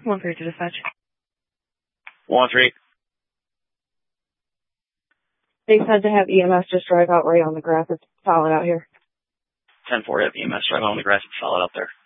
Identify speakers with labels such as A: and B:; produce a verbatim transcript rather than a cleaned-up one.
A: one three to dispatch.
B: one three.
A: They said to have E M S just drive out right on the grass. It's solid out here.
B: ten four, have E M S drive on the grass and solid out there.